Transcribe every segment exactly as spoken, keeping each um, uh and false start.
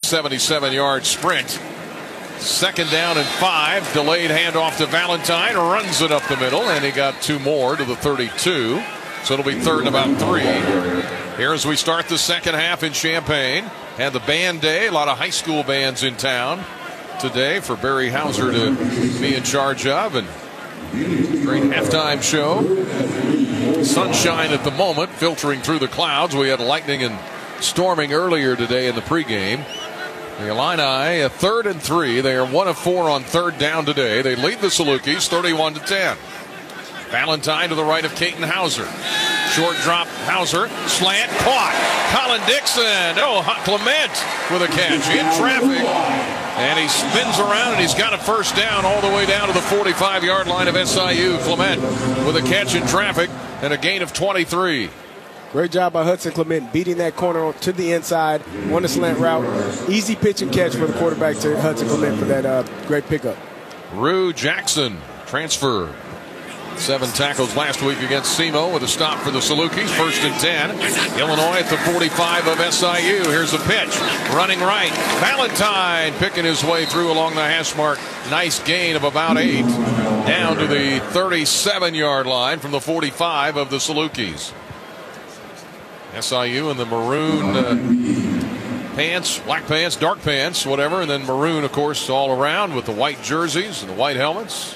seventy-seven-yard sprint. Second down and five. Delayed handoff to Valentine. Runs it up the middle, and he got two more to the thirty-two. So it'll be third and about three. Here as we start the second half in Champaign. Had the band day. A lot of high school bands in town today for Barry Hauser to be in charge of. And great halftime show. Sunshine at the moment, filtering through the clouds. We had lightning and storming earlier today in the pregame. The Illini, a third and three. They are one of four on third down today. They lead the Salukis thirty-one to ten. Valentine to the right of Caden Hauser. Short drop, Hauser, slant, caught. Colin Dixon, oh, Clement with a catch in traffic. And he spins around and he's got a first down all the way down to the forty-five-yard line of S I U. Clement with a catch in traffic and a gain of twenty-three. Great job by Hudson Clement beating that corner to the inside, on the slant route. Easy pitch and catch for the quarterback to Hudson Clement for that uh, great pickup. Rue Jackson, transfer. Seven tackles last week against SEMO with a stop for the Salukis. First and ten. Illinois at the forty-five of S I U. Here's a pitch. Running right. Valentine picking his way through along the hash mark. Nice gain of about eight. Down to the thirty-seven-yard line from the forty-five of the Salukis. S I U in the maroon uh, pants, black pants, dark pants, whatever. And then maroon, of course, all around with the white jerseys and the white helmets.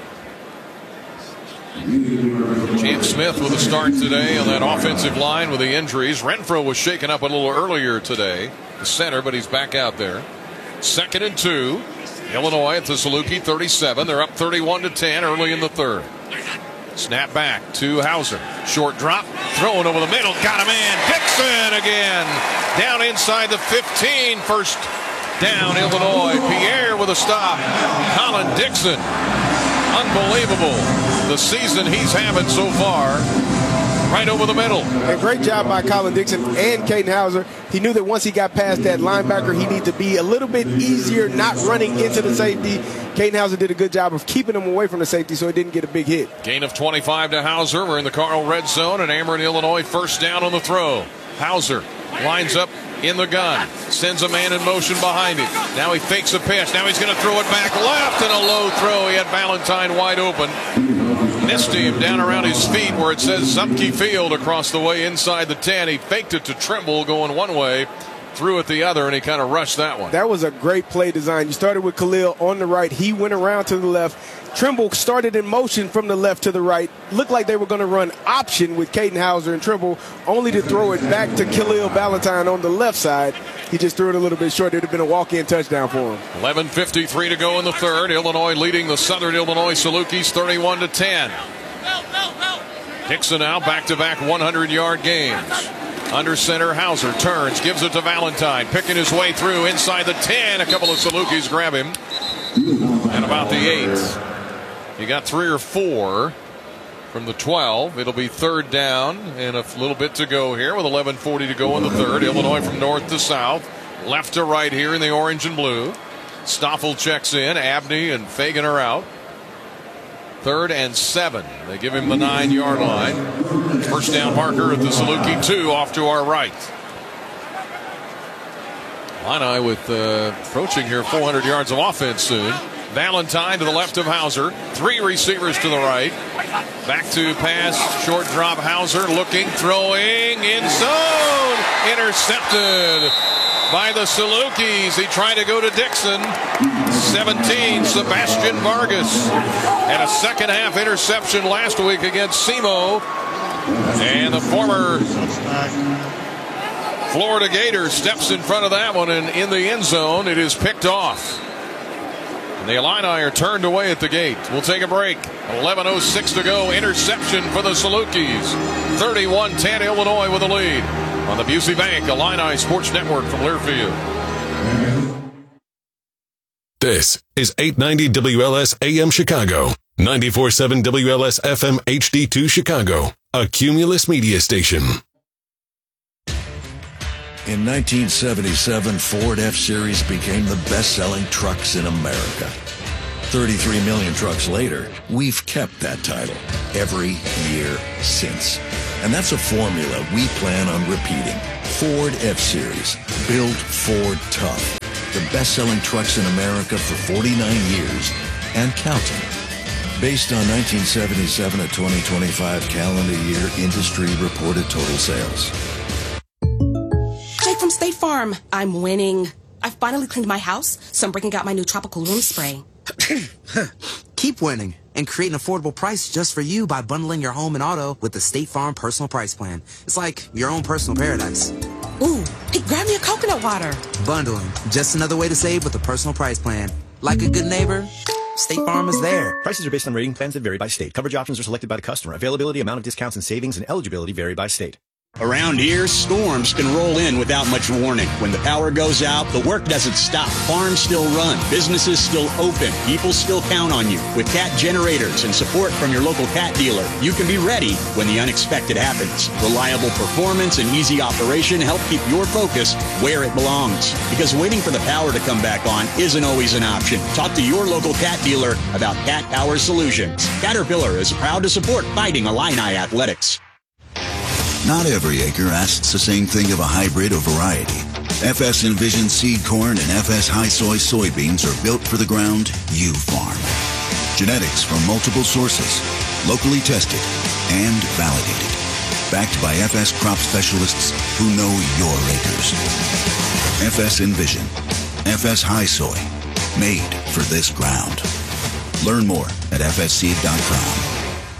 James Smith with a start today on that offensive line with the injuries. Renfro was shaken up a little earlier today, the center, but he's back out there. Second and two. Illinois at the Saluki thirty-seven. They're up thirty-one to ten early in the third. Snap back to Hauser. Short drop. Thrown over the middle. Got him in. Dixon again. Down inside the fifteen. First down, Illinois. Pierre with a stop. Colin Dixon. Unbelievable. The season he's having so far. Right over the middle. A great job by Colin Dixon and Caden Hauser. He knew that once he got past that linebacker, he needed to be a little bit easier, not running into the safety. Caden Hauser did a good job of keeping him away from the safety so he didn't get a big hit. Gain of twenty-five to Hauser. We're in the Carl red zone, and Ameren, Illinois, first down on the throw. Hauser lines up in the gun, sends a man in motion behind him. Now he fakes a pitch. Now he's going to throw it back left, and a low throw. He had Valentine wide open. Missed him down around his feet where it says Zupke Field across the way inside the ten. He faked it to Trimble going one way, threw it the other, and he kind of rushed that one. That was a great play design. You started with Khalil on the right. He went around to the left. Trimble started in motion from the left to the right. Looked like they were going to run option with Caden Hauser and Trimble, only to throw it back to Khalil Valentine on the left side. He just threw it a little bit short. It would have been a walk-in touchdown for him. eleven fifty-three to go in the third. Illinois leading the Southern Illinois Salukis thirty-one to ten. Dixon now back-to-back hundred-yard games. Under center, Hauser turns, gives it to Valentine, picking his way through inside the ten. A couple of Salukis grab him. And about the eight. He got three or four from the twelve. It'll be third down and a little bit to go here with eleven forty to go in the third. Illinois from north to south, left to right here in the orange and blue. Stoffel checks in. Abney and Fagan are out. Third and seven. They give him the nine-yard line. First down marker at the Saluki two off to our right. Illini with uh, approaching here four hundred yards of offense soon. Valentine to the left of Hauser. Three receivers to the right. Back to pass. Short drop. Hauser looking, throwing in zone. Intercepted by the Salukis. He tried to go to Dixon. seventeen, Sebastian Vargas. Had a second half interception last week against SEMO. And the former Florida Gator steps in front of that one, and in the end zone, it is picked off. And the Illini are turned away at the gate. We'll take a break. eleven oh six to go. Interception for the Salukis. thirty-one ten Illinois with the lead. On the Busey Bank Illini Sports Network from Learfield. This is eight ninety W L S A M Chicago, ninety-four point seven W L S F M H D two Chicago, a Cumulus media station. In nineteen seventy-seven, Ford F-Series became the best-selling trucks in America. thirty-three million trucks later, we've kept that title every year since. And that's a formula we plan on repeating. Ford F-Series, built Ford tough. the best-selling trucks in America for forty-nine years and counting. Based on nineteen seventy-seven to twenty twenty-five calendar year industry reported total sales. Jake from State Farm. I'm winning. I've finally cleaned my house, so I'm breaking out my new tropical room spray. Keep winning and create an affordable price just for you by bundling your home and auto with the State Farm Personal Price Plan. It's like your own personal paradise. Ooh, hey, grab me a coconut water. Bundling, just another way to save with a personal price plan. Like a good neighbor, State Farm is there. Prices are based on rating plans that vary by state. Coverage options are selected by the customer. Availability, amount of discounts and savings, and eligibility vary by state. Around here, storms can roll in without much warning. When the power goes out, the work doesn't stop. Farms still run. Businesses still open. People still count on you. With Cat generators and support from your local Cat dealer, you can be ready when the unexpected happens. Reliable performance and easy operation help keep your focus where it belongs. Because waiting for the power to come back on isn't always an option. Talk to your local Cat dealer about Cat Power Solutions. Caterpillar is proud to support Fighting Illini Athletics. Not every acre asks the same thing of a hybrid or variety. F S Envision seed corn and F S High Soy soybeans are built for the ground you farm. Genetics from multiple sources, locally tested and validated. Backed by F S crop specialists who know your acres. F S Envision, F S High Soy, made for this ground. Learn more at f s seed dot com.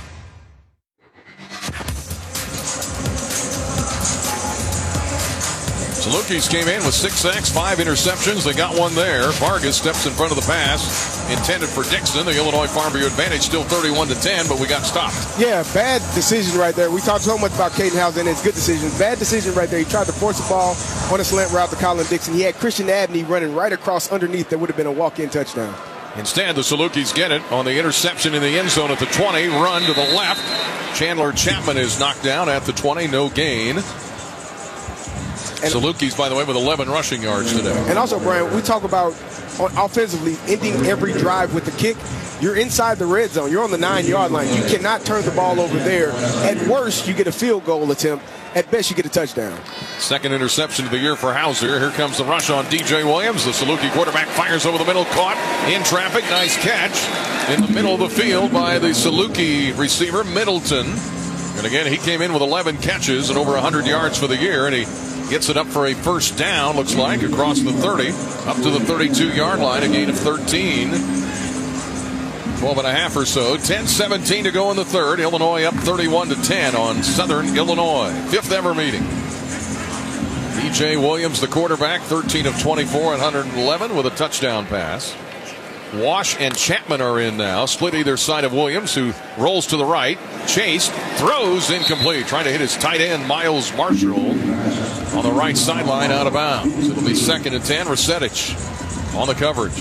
Salukis came in with six sacks, five interceptions. They got one there. Vargas steps in front of the pass intended for Dixon. The Illinois Farm Bureau advantage still thirty-one to ten, but we got stopped. Yeah, bad decision right there. We talked so much about Caden Hauser and his good decisions. Bad decision right there. He tried to force the ball on a slant route to Colin Dixon. He had Christian Abney running right across underneath. That would have been a walk-in touchdown. Instead, the Salukis get it on the interception in the end zone at the twenty. Run to the left. Chandler Chapman is knocked down at the twenty. No gain. And Salukis, by the way, with eleven rushing yards today. And also, Brian, we talk about offensively ending every drive with the kick. You're inside the red zone. You're on the nine-yard line. You cannot turn the ball over there. At worst, you get a field goal attempt. At best, you get a touchdown. Second interception of the year for Hauser. Here comes the rush on D J Williams. The Saluki quarterback fires over the middle, caught in traffic. Nice catch in the middle of the field by the Saluki receiver, Middleton. And again, he came in with eleven catches and over one hundred yards for the year, and he gets it up for a first down, looks like, across the thirty, up to the thirty-two-yard line, a gain of thirteen. twelve and a half or so. ten seventeen to go in the third. Illinois up thirty-one to ten on Southern Illinois. Fifth ever meeting. D J Williams, the quarterback, thirteen of twenty-four and one hundred eleven with a touchdown pass. Wash and Chapman are in now, split either side of Williams, who rolls to the right. Chase throws incomplete, trying to hit his tight end, Miles Marshall, on the right sideline, out of bounds. It'll be second and ten. Resetich on the coverage.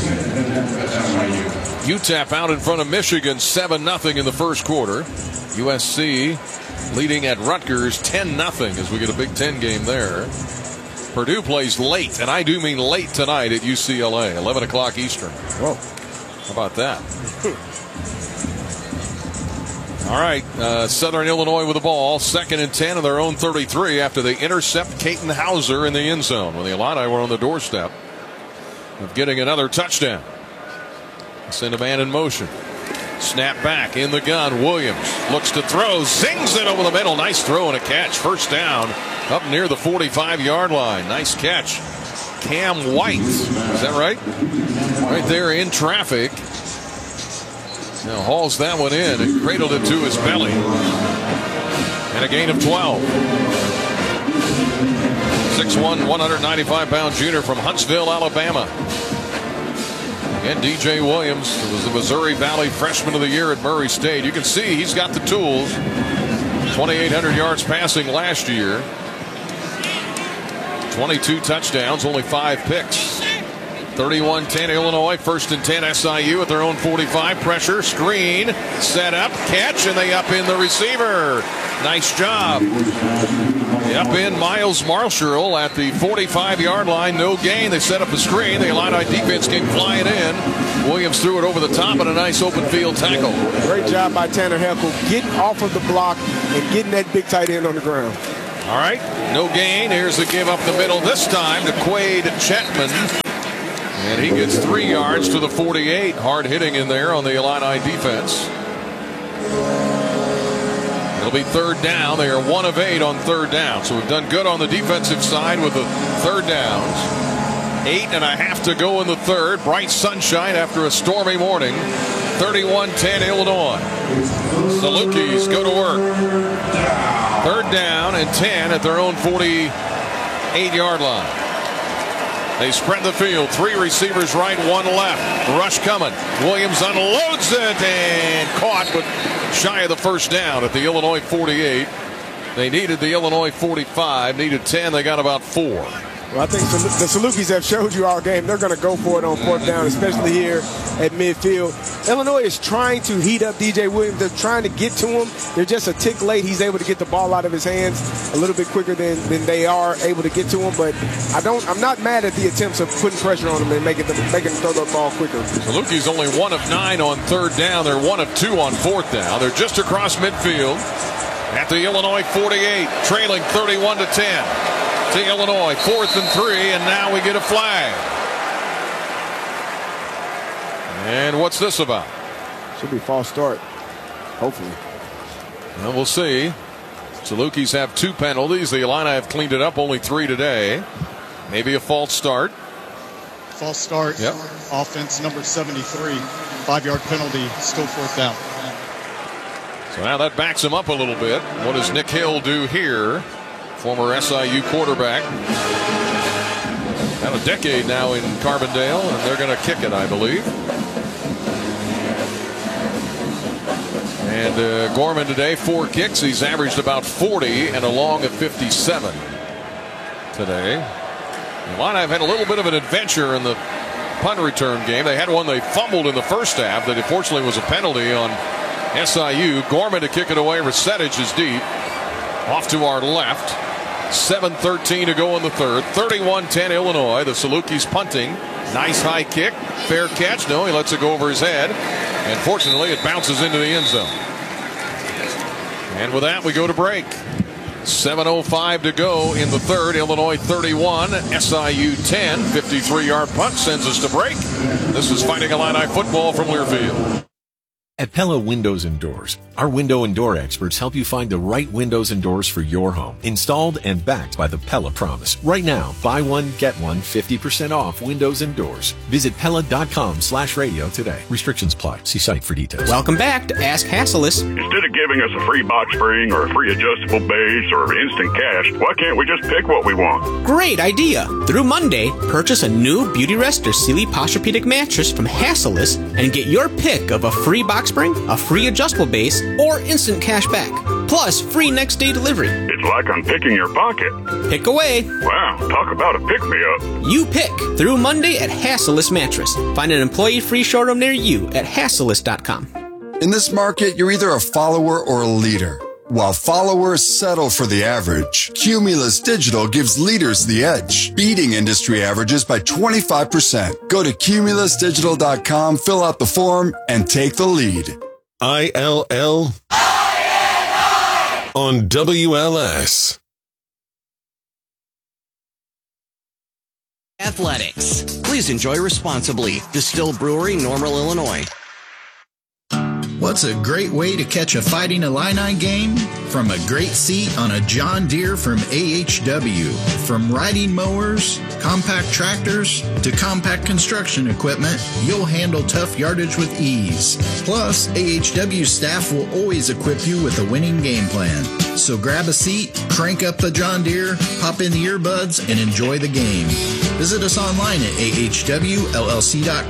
U T E P out in front of Michigan, seven nothing in the first quarter. U S C leading at Rutgers ten nothing as we get a Big Ten game there. Purdue plays late, and I do mean late tonight at U C L A, eleven o'clock Eastern. Whoa. How about that? All right, uh, Southern Illinois with the ball, second and ten of their own thirty-three after they intercept Caden Hauser in the end zone when the Illini were on the doorstep of getting another touchdown. Send a man in motion. Snap back in the gun. Williams looks to throw, zings it over the middle. Nice throw and a catch. First down up near the forty-five-yard line. Nice catch. Cam White. Is that right? Right there in traffic. Now hauls that one in and cradled it to his belly. And a gain of twelve. six one, one hundred ninety-five pound junior from Huntsville, Alabama. And D J Williams was the Missouri Valley Freshman of the Year at Murray State. You can see he's got the tools. twenty-eight hundred yards passing last year. twenty-two touchdowns, only five picks. thirty-one ten Illinois, first and ten S I U at their own forty-five. Pressure, screen, set up, catch, and they up in the receiver. Nice job. Up in Miles Marshall at the forty-five-yard line. No gain. They set up a screen. The Illini defense came flying in. Williams threw it over the top and a nice open field tackle. Great job by Tanner Heckel getting off of the block and getting that big tight end on the ground. All right, no gain. Here's the give up the middle this time to Quade Chapman. And he gets three yards to the forty-eight. Hard hitting in there on the Illini defense. It'll be third down. They are one of eight on third down. So we've done good on the defensive side with the third downs. Eight and a half to go in the third. Bright sunshine after a stormy morning. thirty-one ten Illinois. Salukis go to work. Third down and ten at their own forty-eight yard line. They spread the field. Three receivers right, one left. Rush coming. Williams unloads it and caught, but shy of the first down at the Illinois forty-eight. They needed the Illinois forty-five. Needed ten. They got about four. Well, I think the Salukis have showed you all game. They're going to go for it on fourth down, especially here at midfield. Illinois is trying to heat up D J Williams. They're trying to get to him. They're just a tick late. He's able to get the ball out of his hands a little bit quicker than, than they are able to get to him. But I don't, I'm not mad at the attempts of putting pressure on him and making them, making them throw the ball quicker. Salukis only one of nine on third down. They're one of two on fourth down. They're just across midfield at the Illinois forty-eight, trailing thirty-one to ten. To Illinois, fourth and three, and now we get a flag. And what's this about? Should be false start, hopefully. Well, we'll see. Salukis have two penalties. The Illini have cleaned it up, only three today. Maybe a false start. False start. Yep. Offense number seventy-three. Five-yard penalty, still fourth down. So now that backs him up a little bit. What does Nick Hill do here? Former S I U quarterback. Had a decade now in Carbondale, and they're going to kick it, I believe. And uh, Gorman today, four kicks. He's averaged about forty and a long of fifty-seven today. The Illini have had a little bit of an adventure in the punt return game. They had one they fumbled in the first half that unfortunately was a penalty on S I U. Gorman to kick it away. Resettage is deep. Off to our left. seven thirteen to go in the third. thirty-one ten Illinois. The Salukis punting. Nice high kick. Fair catch. No, he lets it go over his head. And fortunately, it bounces into the end zone. And with that, we go to break. seven oh five to go in the third. Illinois thirty-one, S I U ten. fifty-three yard punt sends us to break. This is Fighting Illini football from Learfield. At Pella Windows and Doors, our window and door experts help you find the right windows and doors for your home, installed and backed by the Pella Promise. Right now, buy one, get one, fifty percent off windows and doors. Visit Pella.com slash radio today. Restrictions apply. See site for details. Welcome back to Ask Hassleus. Instead of giving us a free box spring or a free adjustable base or instant cash, why can't we just pick what we want? Great idea. Through Monday, purchase a new Beauty Rest or Sealy Posturepedic mattress from Hassleus and get your pick of a free box spring, a free adjustable base, or instant cash back. Plus, free next day delivery. It's like I'm picking your pocket. Pick away. Wow, talk about a pick-me-up. You pick through Monday at Hassleus Mattress. Find an employee-free showroom near you at Hassleus dot com. In this market, you're either a follower or a leader. While followers settle for the average, Cumulus Digital gives leaders the edge, beating industry averages by twenty-five percent. Go to Cumulus Digital dot com, fill out the form, and take the lead. I L L on W L S. Athletics. Please enjoy responsibly. Distilled Brewery, Normal, Illinois. What's a great way to catch a Fighting Illini game? From a great seat on a John Deere from A H W. From riding mowers, compact tractors, to compact construction equipment, you'll handle tough yardage with ease. Plus, A H W staff will always equip you with a winning game plan. So grab a seat, crank up the John Deere, pop in the earbuds, and enjoy the game. Visit us online at A H W L L C dot